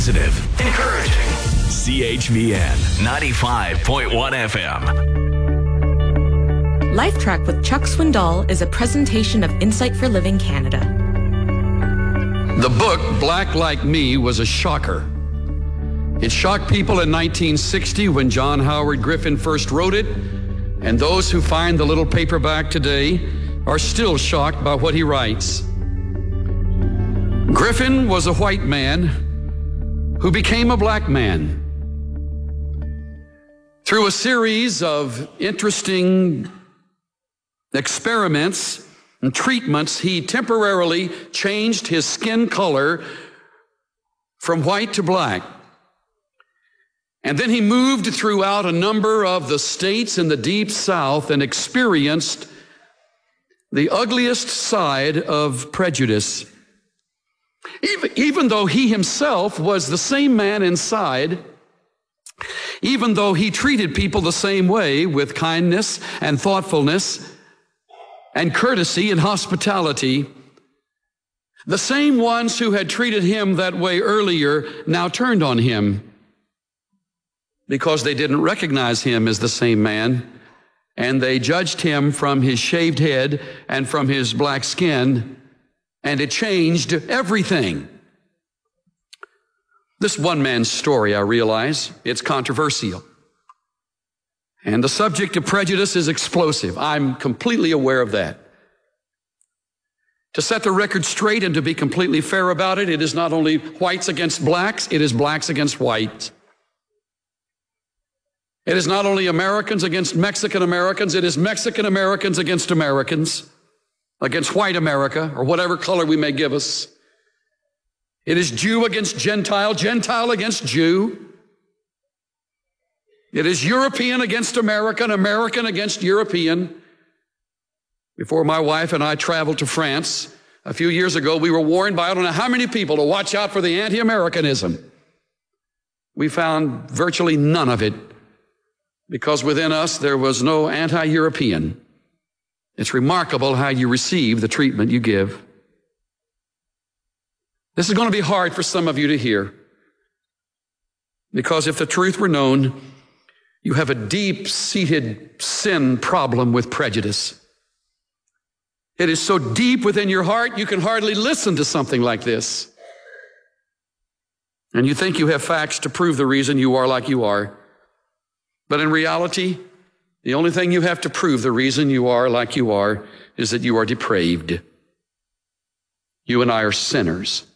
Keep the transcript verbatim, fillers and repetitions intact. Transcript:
Positive, encouraging. C H V N ninety-five point one F M. Life Track with Chuck Swindoll is a presentation of Insight for Living Canada. The book, Black Like Me, was a shocker. It shocked people in nineteen sixty when John Howard Griffin first wrote it, and those who find the little paperback today are still shocked by what he writes. Griffin was a white man who became a black man. Through a series of interesting experiments and treatments, he temporarily changed his skin color from white to black. And then he moved throughout a number of the states in the Deep South and experienced the ugliest side of prejudice. Even, even though he himself was the same man inside, even though he treated people the same way with kindness and thoughtfulness and courtesy and hospitality, the same ones who had treated him that way earlier now turned on him because they didn't recognize him as the same man, and they judged him from his shaved head and from his black skin, and it changed everything. This one man's story, I realize, it's controversial. And the subject of prejudice is explosive. I'm completely aware of that. To set the record straight and to be completely fair about it, it is not only whites against blacks, it is blacks against whites. It is not only Americans against Mexican Americans, it is Mexican Americans against Americans, against white America, or whatever color we may give us. It is Jew against Gentile, Gentile against Jew. It is European against American, American against European. Before my wife and I traveled to France a few years ago, we were warned by I don't know how many people to watch out for the anti-Americanism. We found virtually none of it because within us there was no anti-European. It's remarkable how you receive the treatment you give. This is going to be hard for some of you to hear, because if the truth were known, you have a deep-seated sin problem with prejudice. It is so deep within your heart, you can hardly listen to something like this. And you think you have facts to prove the reason you are like you are. But in reality, the only thing you have to prove the reason you are like you are is that you are depraved. You and I are sinners.